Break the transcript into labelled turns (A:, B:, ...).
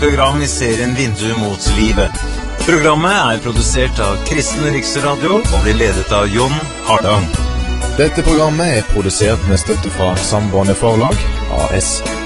A: program I serien Vindu mot livet. Programmet produsert av Kristen Riksradio og blir ledet av Jon Hardang.
B: Dette programmet produsert med støtte fra Sambandet Forlag, AS.